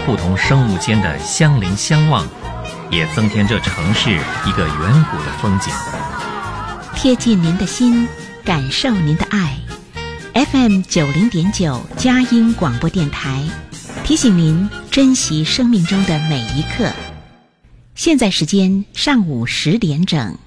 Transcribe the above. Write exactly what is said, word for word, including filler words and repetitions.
不同生物间的相邻相望，也增添这城市一个远古的风景。 贴近您的心，感受您的爱。F M 九零点九佳音广播电台提醒您珍惜生命中的每一刻。现在时间上午十点整。